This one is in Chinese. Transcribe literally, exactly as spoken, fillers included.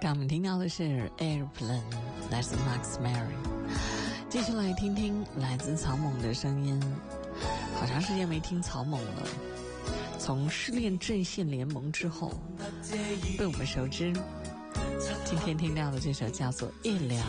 刚我们听到的是 Airplane 来自 Max Mary。 接下来听听来自草蜢的声音，好长时间没听草蜢了，从失恋阵线联盟之后被我们熟知，今天听到的这首叫做夜凉。